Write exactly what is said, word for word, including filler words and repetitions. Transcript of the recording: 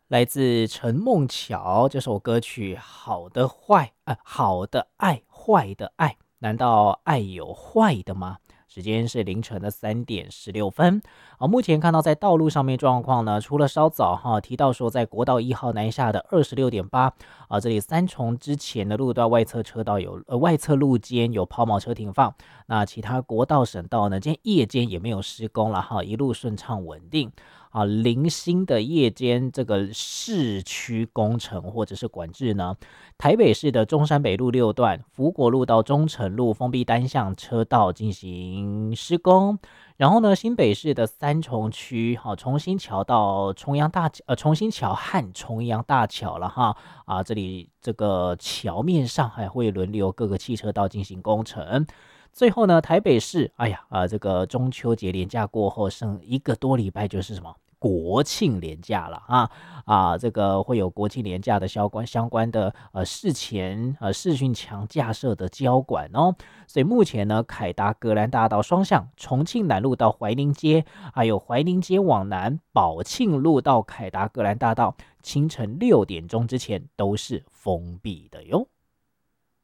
来自陈梦桥这首歌曲《好的坏》啊，好的爱，坏的爱，难道爱有坏的吗？时间是凌晨的三点十六分。啊，目前看到在道路上面状况呢，除了稍早哈提到说在国道一号南下的二十六点八啊，这里三重之前的路段外侧车道有呃外侧路肩有抛锚车停放，那其他国道省道呢，今天夜间也没有施工了哈，一路顺畅稳定。啊，零星的夜间这个市区工程或者是管制呢，台北市的中山北路六段、福国路到中城路封闭单向车道进行施工。然后呢，新北市的三重区，好，重新桥到重阳大桥，呃，重新桥和重阳大桥了哈，啊，这里这个桥面上还会轮流各个汽车道进行工程。最后呢，台北市，哎呀，啊，这个中秋节连假过后，剩一个多礼拜就是什么国庆连假了啊啊，这个会有国庆连假的相关相关的呃事前呃视讯墙架设的交管哦，所以目前呢，凯达格兰大道双向，重庆南路到怀宁街，还有怀宁街往南，宝庆路到凯达格兰大道，清晨六点钟之前都是封闭的哟。